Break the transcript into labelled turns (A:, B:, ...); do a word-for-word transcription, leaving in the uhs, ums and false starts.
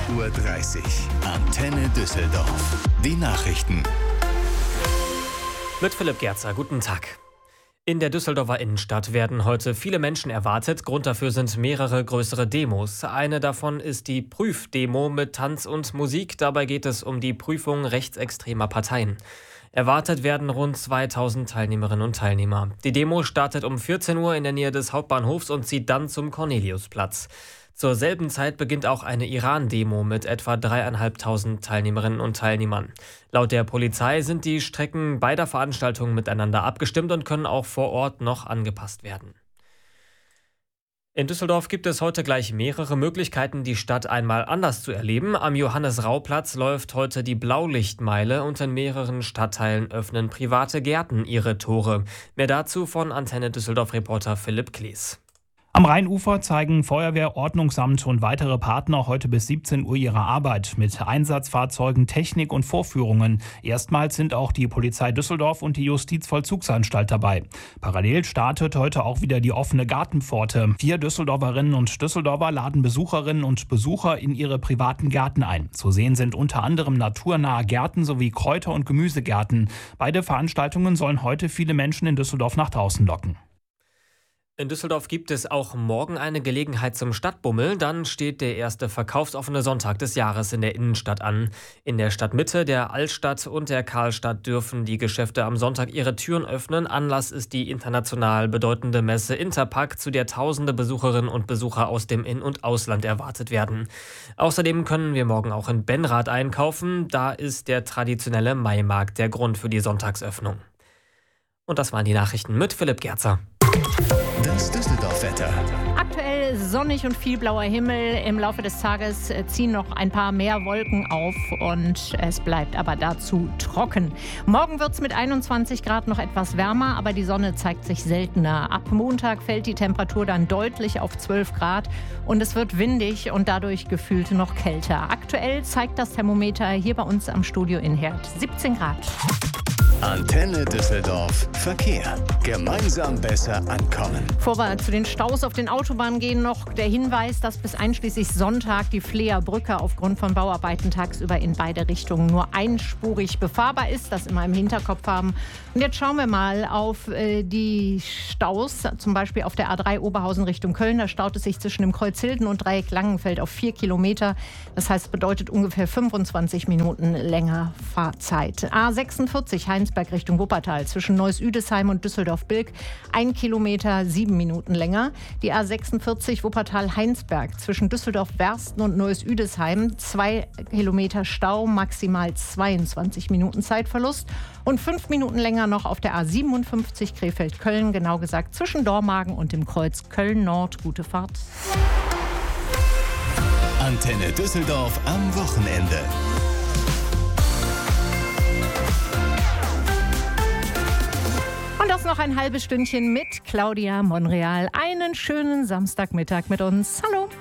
A: Uhr dreißig. Antenne Düsseldorf. Die Nachrichten.
B: Mit Philipp Gerzer, guten Tag. In der Düsseldorfer Innenstadt werden heute viele Menschen erwartet. Grund dafür sind mehrere größere Demos. Eine davon ist die Prüfdemo mit Tanz und Musik. Dabei geht es um die Prüfung rechtsextremer Parteien. Erwartet werden rund zweitausend Teilnehmerinnen und Teilnehmer. Die Demo startet um vierzehn Uhr in der Nähe des Hauptbahnhofs und zieht dann zum Corneliusplatz. Zur selben Zeit beginnt auch eine Iran-Demo mit etwa dreieinhalbtausend Teilnehmerinnen und Teilnehmern. Laut der Polizei sind die Strecken beider Veranstaltungen miteinander abgestimmt und können auch vor Ort noch angepasst werden. In Düsseldorf gibt es heute gleich mehrere Möglichkeiten, die Stadt einmal anders zu erleben. Am Johannes-Rau-Platz läuft heute die Blaulichtmeile und in mehreren Stadtteilen öffnen private Gärten ihre Tore. Mehr dazu von Antenne Düsseldorf-Reporter Philipp Klees.
C: Am Rheinufer zeigen Feuerwehr, Ordnungsamt und weitere Partner heute bis siebzehn Uhr ihre Arbeit mit Einsatzfahrzeugen, Technik und Vorführungen. Erstmals sind auch die Polizei Düsseldorf und die Justizvollzugsanstalt dabei. Parallel startet heute auch wieder die offene Gartenpforte. Vier Düsseldorferinnen und Düsseldorfer laden Besucherinnen und Besucher in ihre privaten Gärten ein. Zu sehen sind unter anderem naturnahe Gärten sowie Kräuter- und Gemüsegärten. Beide Veranstaltungen sollen heute viele Menschen in Düsseldorf nach draußen locken.
B: In Düsseldorf gibt es auch morgen eine Gelegenheit zum Stadtbummel. Dann steht der erste verkaufsoffene Sonntag des Jahres in der Innenstadt an. In der Stadtmitte, der Altstadt und der Karlstadt dürfen die Geschäfte am Sonntag ihre Türen öffnen. Anlass ist die international bedeutende Messe Interpack, zu der tausende Besucherinnen und Besucher aus dem In- und Ausland erwartet werden. Außerdem können wir morgen auch in Benrath einkaufen. Da ist der traditionelle Maimarkt der Grund für die Sonntagsöffnung. Und das waren die Nachrichten mit Philipp Gerzer.
A: Das Düsseldorf-Wetter.
D: Aktuell sonnig und viel blauer Himmel. Im Laufe des Tages ziehen noch ein paar mehr Wolken auf und es bleibt aber dazu trocken. Morgen wird es mit einundzwanzig Grad noch etwas wärmer, aber die Sonne zeigt sich seltener. Ab Montag fällt die Temperatur dann deutlich auf zwölf Grad und es wird windig und dadurch gefühlt noch kälter. Aktuell zeigt das Thermometer hier bei uns am Studio in Herd siebzehn Grad.
A: Antenne Düsseldorf Verkehr. Gemeinsam besser ankommen.
D: Bevor wir zu den Staus auf den Autobahnen gehen, noch der Hinweis, dass bis einschließlich Sonntag die Fleer Brücke aufgrund von Bauarbeiten tagsüber in beide Richtungen nur einspurig befahrbar ist. Das immer im Hinterkopf haben. Und jetzt schauen wir mal auf äh, die Staus, zum Beispiel auf der A drei Oberhausen Richtung Köln. Da staut es sich zwischen dem Kreuz Hilden und Dreieck Langenfeld auf vier Kilometer. Das heißt, bedeutet ungefähr fünfundzwanzig Minuten länger Fahrzeit. A sechsundvierzig Heinsberg Richtung Wuppertal zwischen Neuss-Üdesheim und Düsseldorf-Bilk. Ein Kilometer, sieben Minuten länger. Die A sechsundvierzig Wuppertal-Heinsberg zwischen Düsseldorf-Wersten und Neuss-Üdesheim. Zwei Kilometer Stau, maximal zweiundzwanzig Minuten Zeitverlust. Und fünf Minuten länger noch auf der A siebenundfünfzig Krefeld-Köln, genau gesagt zwischen Dormagen und dem Kreuz Köln-Nord. Gute Fahrt.
A: Antenne Düsseldorf am Wochenende.
D: Und das noch ein halbes Stündchen mit Claudia Monreal. Einen schönen Samstagmittag mit uns. Hallo.